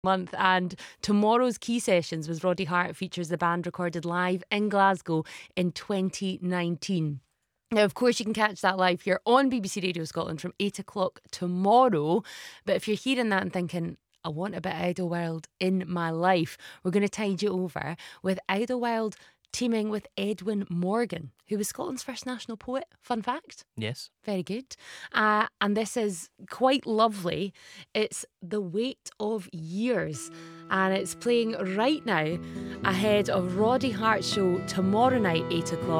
month, and tomorrow's Key Sessions with Roddy Hart features the band recorded live in Glasgow in 2019. Now, of course, you can catch that live here on BBC Radio Scotland from 8 o'clock tomorrow. But if you're hearing that and thinking, I want a bit of Idlewild in my life, we're going to tide you over with Idlewild teaming with Edwin Morgan, who was Scotland's first national poet. Fun fact. Yes. Very good. And this is quite lovely. It's The Weight of Years, and it's playing right now ahead of Roddy Hart's show tomorrow night, 8 o'clock.